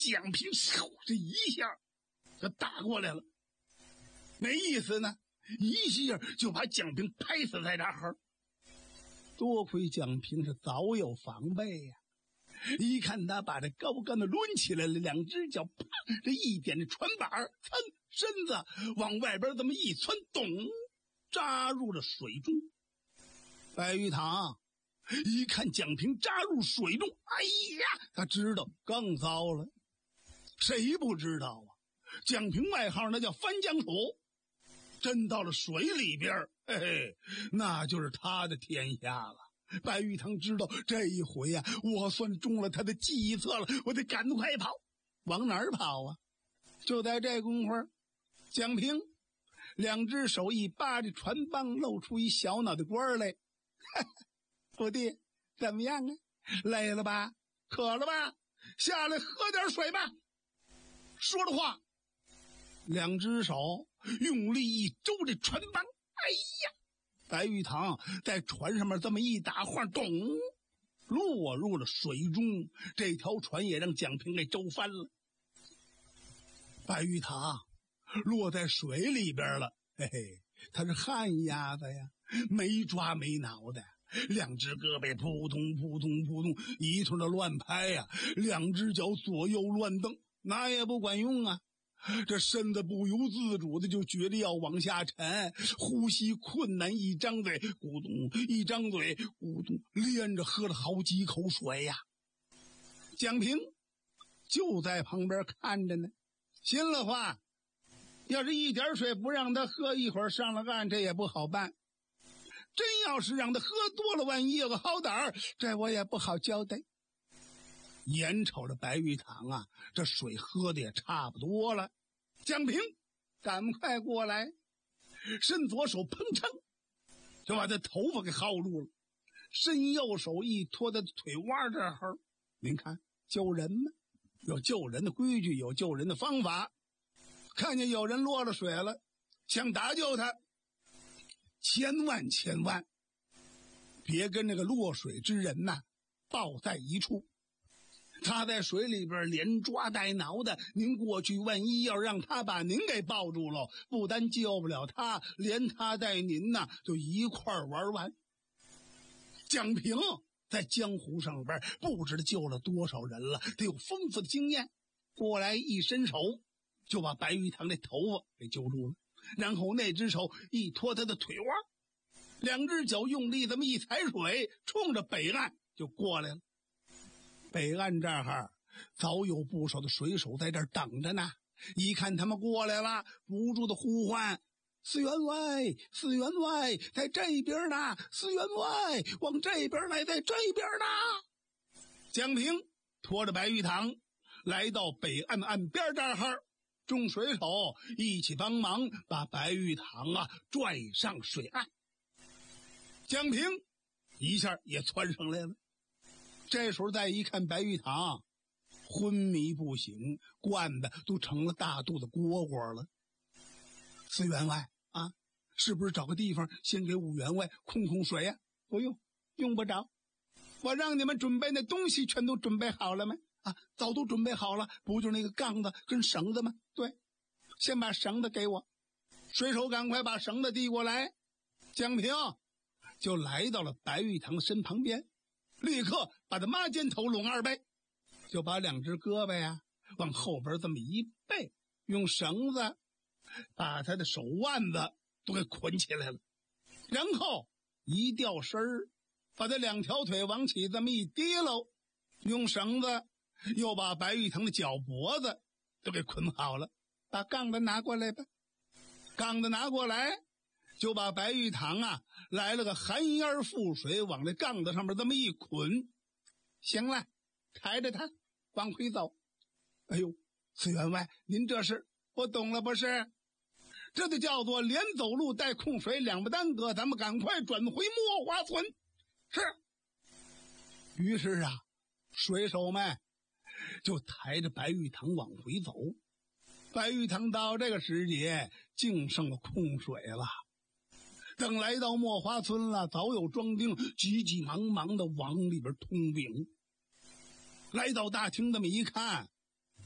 蒋平嗖这一下就打过来了，没意思呢，一下就把蒋平拍死在这儿。多亏蒋平是早有防备呀，一看他把这高杆子抡起来了，两只脚啪这一点这船板，噌身子往外边这么一窜，咚扎入了水中。白玉堂一看蒋平扎入水中，哎呀，他知道更糟了。谁不知道啊？蒋平外号那叫翻江土，真到了水里边，嘿嘿，那就是他的天下了。白玉堂知道这一回啊，我算中了他的计策了，我得赶快跑。往哪儿跑啊？就在这功夫，蒋平两只手一扒着船帮，露出一小脑袋瓜来。徒弟，怎么样啊？累了吧？渴了吧？下来喝点水吧。说着话，两只手用力一周这船帮，哎呀！白玉堂在船上面这么一打晃，咚，落入了水中。这条船也让蒋平给周翻了。白玉堂落在水里边了，嘿嘿，他是旱鸭子呀，没抓没挠的，两只胳膊扑通扑通扑通一通的乱拍呀，两只脚左右乱蹬，那也不管用啊。这身子不由自主的就觉得要往下沉，呼吸困难，一张嘴咕咚，一张嘴咕咚，连着喝了好几口水呀。蒋平就在旁边看着呢，心里话，要是一点水不让他喝，一会儿上了岸，这也不好办。真要是让他喝多了，万一有个好歹，这我也不好交代。眼瞅着白玉堂啊，这水喝的也差不多了。蒋平赶快过来，伸左手砰噌就把他头发给薅住了，伸右手一拖他的腿弯这儿。您看救人吗？有救人的规矩，有救人的方法。看见有人落了水了，想打救他，千万别跟那个落水之人呐抱在一处。他在水里边连抓带挠的，您过去万一要让他把您给抱住了，不但救不了他，连他带您呐就一块玩完。蒋平在江湖上边不知道救了多少人了，得有丰富的经验。过来一伸手就把白玉堂的头发给揪住了，然后那只手一拖他的腿弯，两只脚用力这么一踩水，冲着北岸就过来了。北岸这儿早有不少的水手在这儿等着呢，一看他们过来了，不住的呼唤：四员外，四员外，在这边呢！四员外，往这边来，在这边呢！蒋平拖着白玉堂来到北岸岸边这儿，众水手一起帮忙把白玉堂啊拽上水岸。蒋平一下也窜上来了。这时候再一看白玉堂昏迷不醒，灌的都成了大肚子蝈蝈了。四员外啊，是不是找个地方先给五员外控水呀？不用，用不着，我让你们准备那东西全都准备好了没？啊，早都准备好了，不就是那个杠子跟绳子吗？对，先把绳子给我。水手赶快把绳子递过来。蒋平就来到了白玉堂身旁边，立刻把他抹肩头拢二背，就把两只胳膊呀往后边这么一背，用绳子把他的手腕子都给捆起来了，然后一掉身儿，把他两条腿往起这么一提溜，用绳子又把白玉堂的脚脖子都给捆好了。把杠子拿过来吧。杠子拿过来，就把白玉堂啊来了个含烟覆水，往这杠子上面这么一捆。行了，抬着他往回走。哎呦，四员外，您这是不懂了不是？这就叫做连走路带控水，两不耽搁，咱们赶快转回墨花村。是。于是啊，水手们就抬着白玉堂往回走。白玉堂到这个时节净剩了控水了。等来到墨花村了，早有庄丁急急忙忙的往里边通禀。来到大厅这么一看，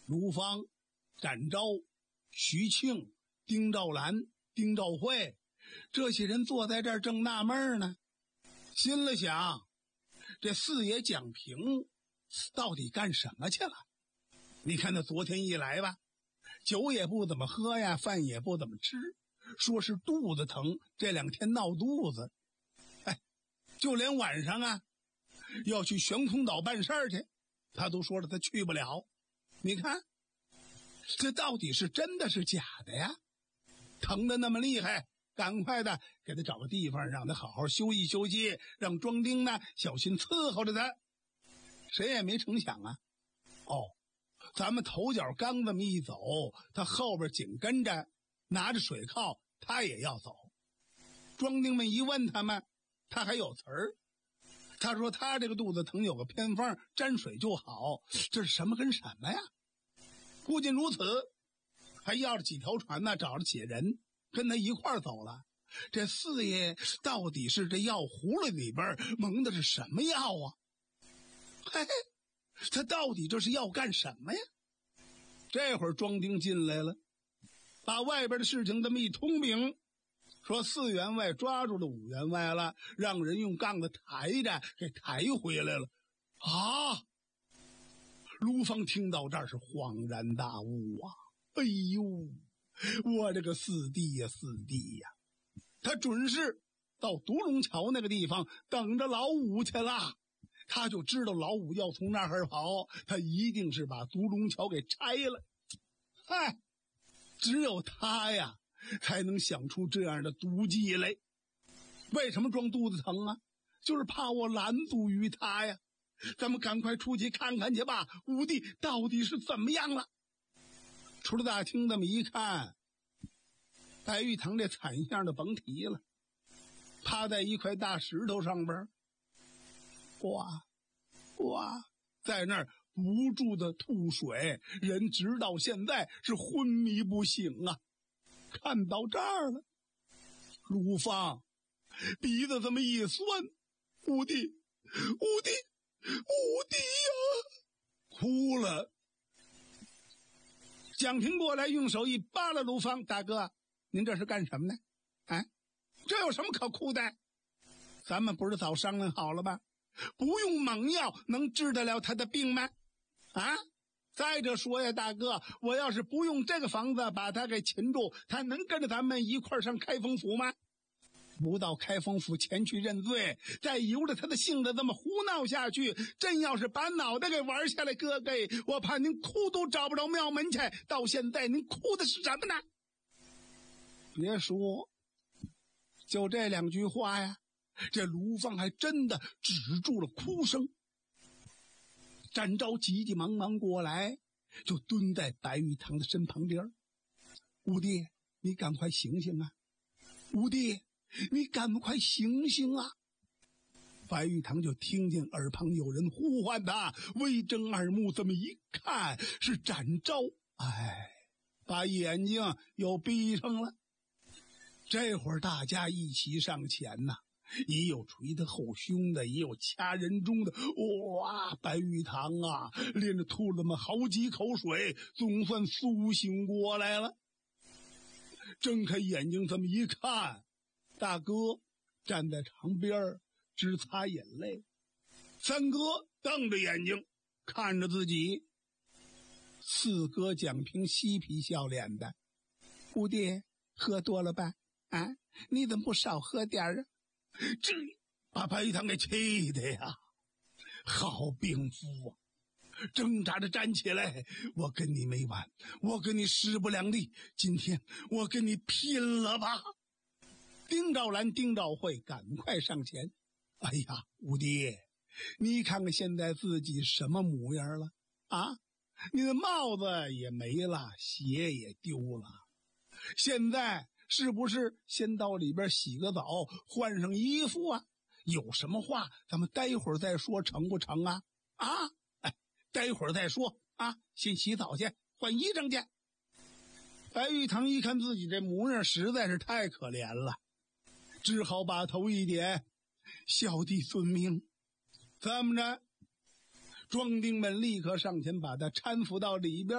卢芳、展昭、徐庆、丁兆兰、丁兆慧这些人坐在这儿正纳闷呢，心里想，这四爷蒋平到底干什么去了？你看他昨天一来吧，酒也不怎么喝呀，饭也不怎么吃，说是肚子疼，这2天闹肚子。就连晚上啊要去悬空岛办事儿去，他都说了他去不了。你看这到底是真的是假的呀？疼得那么厉害，赶快的给他找个地方让他好好休息休息，让庄丁呢小心伺候着他。谁也没成想啊，咱们头脚刚这么一走，他后边紧跟着拿着水铐，他也要走。庄丁们一问他们，他还有词儿，他说他这个肚子疼有个偏方，沾水就好，这是什么跟什么呀？不仅如此，还要了几条船呢，找了几人跟他一块儿走了。这四爷到底是这药葫芦里边蒙的是什么药啊？嘿，他到底这是要干什么呀？这会儿庄丁进来了，把外边的事情这么一通禀，说4员外抓住了5员外了，让人用杠子抬着给抬回来了。啊！卢芳听到这儿是恍然大悟啊！哎呦，我这个四弟呀，他准是到独龙桥那个地方等着老五去了。他就知道老五要从那儿跑，他一定是把独龙桥给拆了。只有他呀才能想出这样的毒计来。为什么装肚子疼啊？就是怕我拦阻于他呀。咱们赶快出去看看去吧，五弟到底是怎么样了？出了大厅这么一看，白玉堂这惨相就甭提了，趴在一块大石头上边，哇，在那儿不住的吐水，人直到现在是昏迷不醒啊。看到这儿了，卢芳鼻子这么一酸，五弟呀，哭了。蒋平过来用手一扒拉卢芳，大哥，您这是干什么呢？这有什么可哭的？咱们不是早商量好了吗？不用猛药能治得了他的病吗？再者说呀，大哥，我要是不用这个房子把他给擒住，他能跟着咱们一块上开封府吗？不到开封府前去认罪，再由着他的性子这么胡闹下去，真要是把脑袋给玩下来，哥哥，我怕您哭都找不着庙门去。到现在您哭的是什么呢？别说，就这2句话呀，这卢芳还真的止住了哭声。展昭急急忙忙过来，就蹲在白玉堂的身旁边。五弟，你赶快醒醒啊！五弟，你赶快醒醒啊！白玉堂就听见耳旁有人呼唤他，微睁耳目，这么一看是展昭，把眼睛又闭上了。这会儿大家一齐上前呐，也有捶他后胸的，也有掐人中的。哇，白玉堂啊，连着吐了那么好几口水，总算苏醒过来了。睁开眼睛这么一看，大哥站在旁边直擦眼泪，三哥瞪着眼睛看着自己，四哥蒋平嬉皮笑脸的。五弟，喝多了吧？你怎么不少喝点啊？这把白玉堂给气的呀，好病夫啊！挣扎着站起来，我跟你没完，我跟你势不两立，今天我跟你拼了吧！丁兆兰、丁兆慧赶快上前，哎呀，五弟，你看看现在自己什么模样了你的帽子也没了，鞋也丢了，现在是不是先到里边洗个澡，换上衣服啊？有什么话咱们待会儿再说，成不成啊？待会儿再说先洗澡去，换衣裳去。白玉堂一看自己这模样实在是太可怜了，只好把头一点，小弟遵命。怎么着？庄丁们立刻上前把他搀扶到里边。